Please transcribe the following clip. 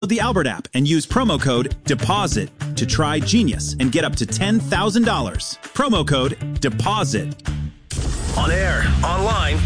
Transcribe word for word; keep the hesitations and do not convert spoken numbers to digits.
the Albert app and use promo code DEPOSIT to try Genius and get up to ten thousand dollars. Promo code DEPOSIT. On air, online,